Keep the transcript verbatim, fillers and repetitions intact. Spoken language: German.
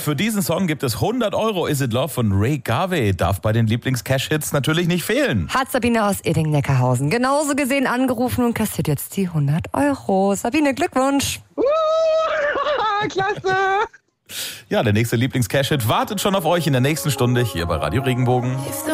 für diesen Song gibt es hundert Euro. Is It Love von Ray Garvey. Darf bei den Lieblings-Cash-Hits natürlich nicht fehlen. Hat Sabine aus Idding-Neckarhausen genauso gesehen angerufen und kassiert jetzt die hundert Euro. Sabine, Glückwunsch. Uh, klasse. Ja, der nächste Lieblings-Cash-Hit wartet schon auf euch in der nächsten Stunde hier bei Radio Regenbogen.